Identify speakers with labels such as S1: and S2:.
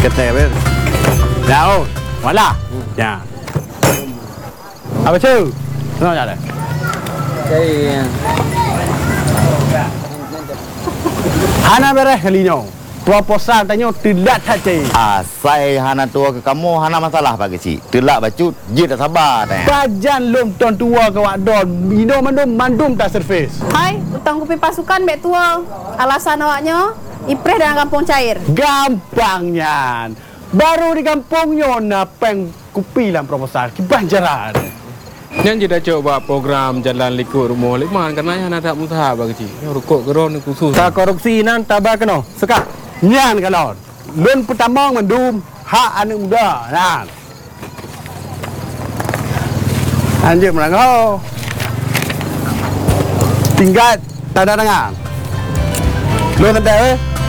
S1: Kata ber. Jauh. Wala. Ya. Apa tu? Kenapa ada?
S2: Jadi
S1: Hana beres kalinya. Proposal tanya tidak saja.
S3: Saya hana tua ke kamu hana masalah pak kecil. Telak bacut, je tak sabar tanya.
S1: Kajan lom tuan tua ke wadon. Minum mandum tak servis.
S4: Hai, utang kopi pasukan bek tua. Alasan awaknya Ipres dalam kampung cair.
S1: Gampangnya. Baru di kampungnya napeng kupilan proposal kebanjaran.
S2: Yang kita coba program jalan likur rumah liman karena yang ada usaha bagi rukuk geron khusus.
S1: Tak korupsi nan tabah kena. Sekak. Nyan kalau. Lun pertama mendum hak anak muda. Nan. Anjir melangau. Tinggal tak ada dengar. Lun ada